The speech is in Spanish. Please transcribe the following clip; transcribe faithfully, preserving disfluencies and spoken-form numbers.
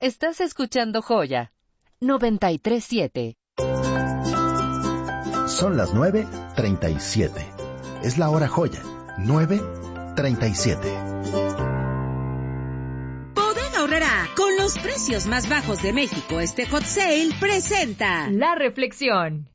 Estás escuchando Joya noventa y tres siete. Son las nueve treinta y siete. Es la hora Joya, nueve treinta y siete. Bodega Aurrerá, con los precios más bajos de México, este hot sale presenta La reflexión.